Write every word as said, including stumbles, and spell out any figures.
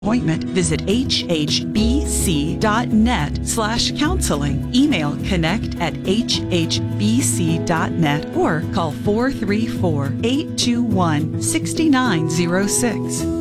appointment, visit hhbc.net slash counseling. Email connect at hhbc.net or call four three four, eight two one, six nine zero six.